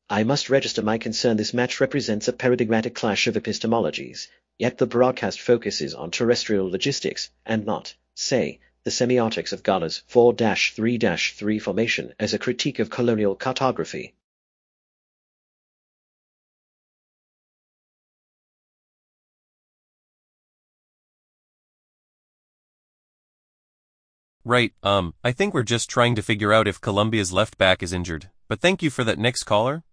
I must register my concern. This match represents a paradigmatic clash of epistemologies, yet the broadcast focuses on terrestrial logistics and not, say, the semiotics of Gala's 4-3-3 formation as a critique of colonial cartography. Right, I think we're just trying to figure out if Colombia's left back is injured. But thank you for that. Next caller.